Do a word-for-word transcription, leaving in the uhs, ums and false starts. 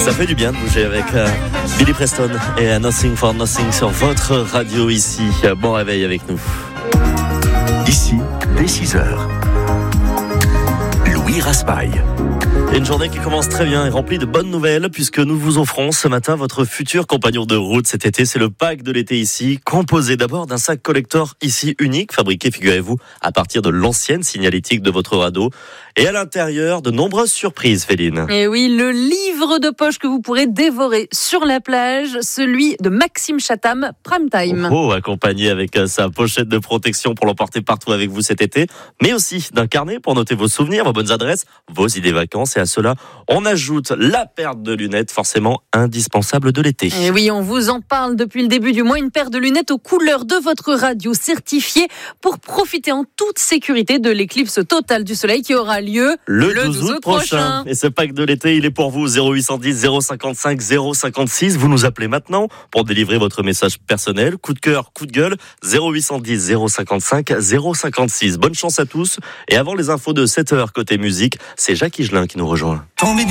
Ça fait du bien de bouger avec euh, Billy Preston et uh, Nothing for Nothing sur votre radio ici. Bon réveil avec nous. Ici, dès six heures. Louis Raspail. Une journée qui commence très bien et remplie de bonnes nouvelles puisque nous vous offrons ce matin votre futur compagnon de route cet été. C'est le pack de l'été ici, composé d'abord d'un sac collector ici unique, fabriqué, figurez-vous, à partir de l'ancienne signalétique de votre radeau. Et à l'intérieur, de nombreuses surprises, Féline. Et oui, le livre de poche que vous pourrez dévorer sur la plage, celui de Maxime Chatham, Prime Time. Oh, accompagné avec sa pochette de protection pour l'emporter partout avec vous cet été, mais aussi d'un carnet pour noter vos souvenirs, vos bonnes adresses, vos idées vacances. Et à cela, on ajoute la paire de lunettes, forcément indispensable de l'été. Et oui, on vous en parle depuis le début du mois, une paire de lunettes aux couleurs de votre radio certifiée pour profiter en toute sécurité de l'éclipse totale du soleil qui aura lieu le, le douze août prochain. Et ce pack de l'été, il est pour vous. zéro huit cent dix, zéro cinquante-cinq, zéro cinquante-six. Vous nous appelez maintenant pour délivrer votre message personnel. Coup de cœur, coup de gueule. zéro huit cent dix, zéro cinquante-cinq, zéro cinquante-six. Bonne chance à tous. Et avant les infos de sept heures côté musique, c'est Jacques Higelin qui nous rejoint.